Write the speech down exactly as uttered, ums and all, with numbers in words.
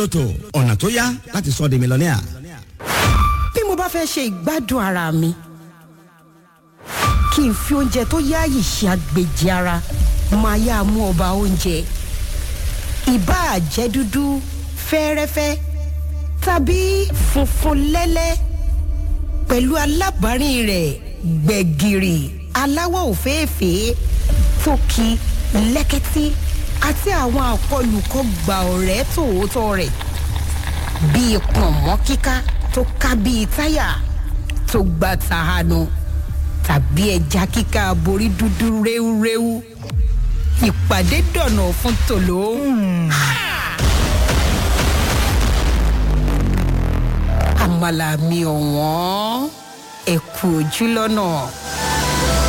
lótò ọ̀nà tó yá láti sọ di mílíọ̀nìà. bí mo bá fẹ́ ṣe ìgbádùn ara mi kí n fi oúnjẹ tó yáàyè ṣe àgbèjì ara máa yá mú ọba oúnjẹ ìbáà jẹ́ dúdú fẹ́ẹ́rẹ́fẹ́ tàbí funfun lẹ́lẹ́ pẹ̀lú alábàárìn rẹ̀ gbẹ̀gìrì aláwọ̀ òféèfé tókì lẹ́kẹ́tí àti àwọn àkọlùkọ gbà ọ̀rẹ́ tòótọ́ rẹ̀ bíi pọ̀nmọ́ kíká tó ká bíi táyà tó gba tàhánu tàbí ẹja kíká borí dúdú réwúréwú ìpàdé dọ̀nà fún tòló. àmàlà mi ọ̀wọ́n ẹ̀kú ojú lọ́nà.